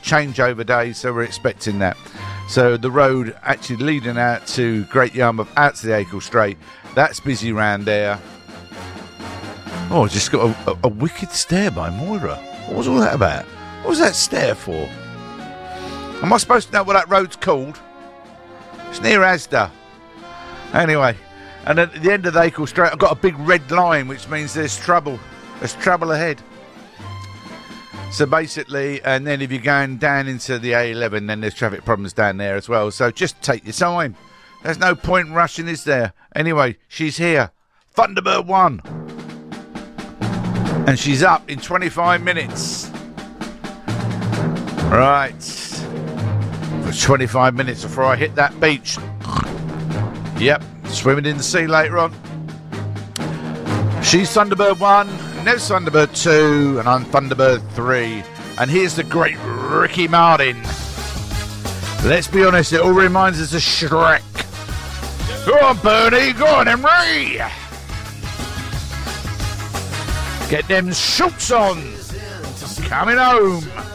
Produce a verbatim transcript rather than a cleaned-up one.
changeover day, so we're expecting that. So the road actually leading out to Great Yarmouth, out to the Acle Strait, that's busy round there. Oh, I just got a, a, a wicked stare by Moira. What was all that about? What was that stare for? Am I supposed to know what that road's called? It's near Asda. Anyway, and at the end of the Acle Strait, I've got a big red line, which means there's trouble. There's trouble ahead. So basically, and then if you're going down into the A eleven, then there's traffic problems down there as well. So just take your time. There's no point rushing, is there? Anyway, she's here. Thunderbird one. And she's up in twenty-five minutes. Right. For twenty-five minutes before I hit that beach. Yep, swimming in the sea later on. She's Thunderbird one, Nev's Thunderbird two, and I'm Thunderbird three. And here's the great Ricky Martin. Let's be honest, it all reminds us of Shrek. Go on, Bernie, go on, Henry. Get them shorts on. I'm coming home.